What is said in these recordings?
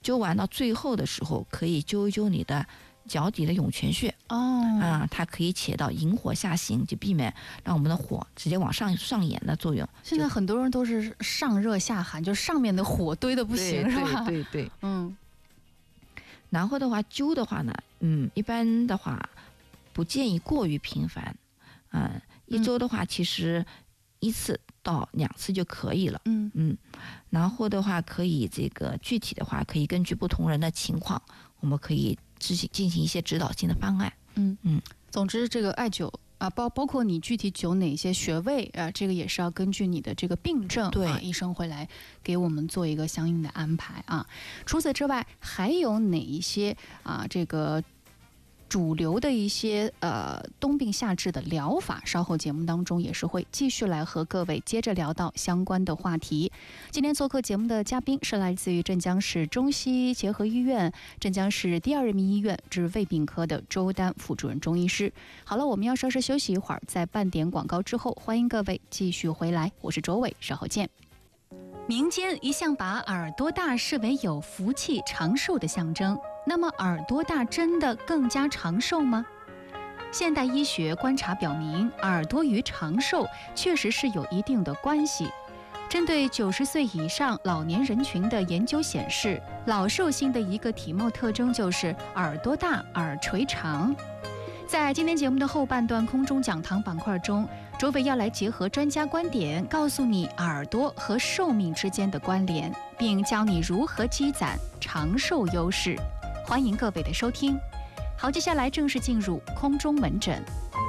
灸完到最后的时候，可以灸一灸你的脚底的涌泉穴它可以起到引火下行，就避免让我们的火直接往上延的作用。 现在很多人都是上热下寒，就上面的火堆的不行，是吧？ 对。然后的话，灸的话呢，一般的话不建议过于频繁，一周的话其实1次到2次就可以了。然后的话可以这个具体的话可以根据不同人的情况，我们可以进行一些指导性的方案。 总之这个艾灸包括你具体灸哪些穴位这个也是要根据你的这个病症医生会来给我们做一个相应的安排除此之外，还有哪一些这个主流的一些冬病夏治的疗法，稍后节目当中也是会继续来和各位接着聊到相关的话题。今天做客节目的嘉宾是来自于镇江市中西医结合医院镇江市第2人民医院治胃病科的周丹副主任中医师。好了，我们要稍事休息一会儿，在半点广告之后，欢迎各位继续回来，我是周伟，稍后见。民间一向把耳朵大视为有福气长寿的象征，那么耳朵大真的更加长寿吗？现代医学观察表明，耳朵与长寿确实是有一定的关系。针对90岁以上老年人群的研究显示，老寿星的一个体貌特征就是耳朵大、耳垂长。在今天节目的后半段空中讲堂板块中，周伟要来结合专家观点，告诉你耳朵和寿命之间的关联，并教你如何积攒长寿优势。欢迎各位的收听。好，接下来正式进入空中门诊。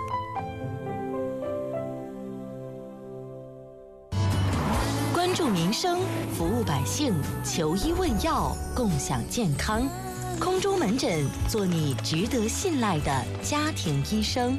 关注民生，服务百姓，求医问药，共享健康。空中门诊，做你值得信赖的家庭医生。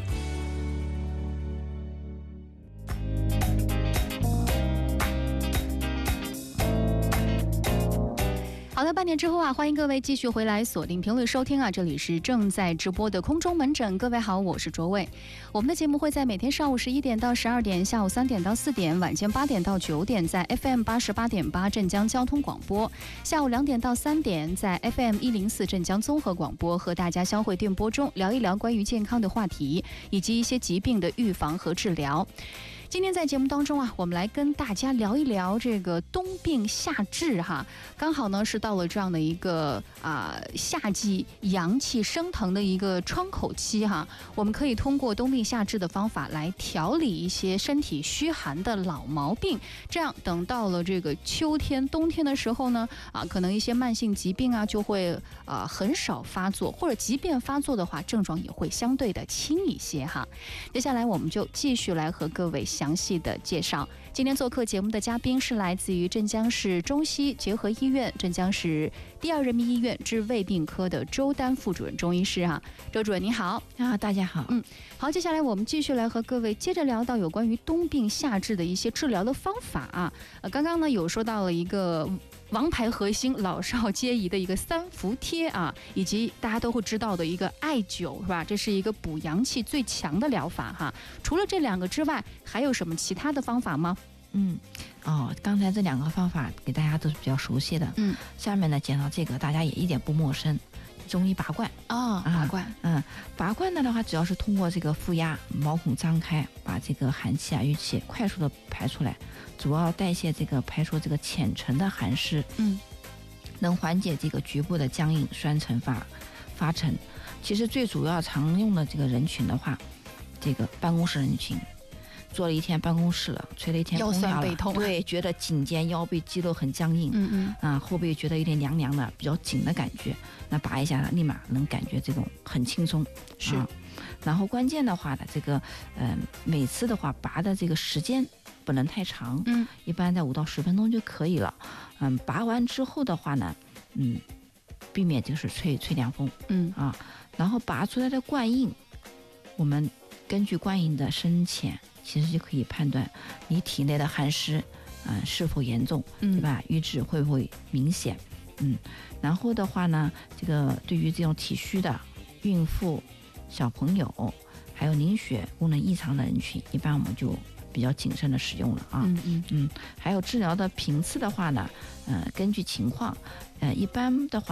好的，半点之后欢迎各位继续回来锁定频率收听这里是正在直播的空中门诊。各位好，我是卓伟。我们的节目会在每天上午11点到12点，下午3点到4点，晚间8点到9点，在 FM 88.8镇江交通广播，下午2点到3点，在 FM 104镇江综合广播，和大家相会电波中聊一聊关于健康的话题，以及一些疾病的预防和治疗。今天在节目当中我们来跟大家聊一聊这个冬病夏治刚好呢是到了这样的一个夏季阳气升腾的一个窗口期我们可以通过冬病夏治的方法来调理一些身体虚寒的老毛病，这样等到了这个秋天冬天的时候呢可能一些慢性疾病就会很少发作，或者即便发作的话症状也会相对的轻一些接下来我们就继续来和各位详细的介绍。今天做客节目的嘉宾是来自于镇江市中西结合医院镇江市第2人民医院治胃病科的周丹副主任中医师周主任你好大家好。 好，接下来我们继续来和各位接着聊到有关于冬病夏治的一些治疗的方法刚刚呢有说到了一个王牌核心老少皆宜的一个3伏贴以及大家都会知道的一个艾灸是吧？这是一个补阳气最强的疗法除了这2个之外，还有什么其他的方法吗？ 刚才这2个方法给大家都是比较熟悉的。下面呢讲到这个大家也一点不陌生，中医拔罐拔罐。 拔罐的话主要是通过这个负压，毛孔张开，把这个寒气郁气快速的排出来，主要代谢排出这个浅层的寒湿，能缓解这个局部的僵硬酸沉发沉。其实最主要常用的这个人群的话，这个办公室人群，坐了一天办公室了，吹了一天空调了， 腰酸背痛， 对，觉得颈肩腰背肌肉很僵硬，后背觉得有点凉凉的，比较紧的感觉，那拔一下立马能感觉这种很轻松。 是然后关键的话呢，这个每次的话拔的这个时间不能太长，一般在5到10分钟就可以了。拔完之后的话呢，避免就是吹凉风，然后拔出来的灌印，我们根据灌印的深浅，其实就可以判断你体内的寒湿是否严重，对吧？瘀滞会不会明显？然后的话呢，这个对于这种体虚的孕妇、小朋友，还有凝血功能异常的人群，一般我们就比较谨慎的使用了还有治疗的频次的话呢，根据情况，一般的话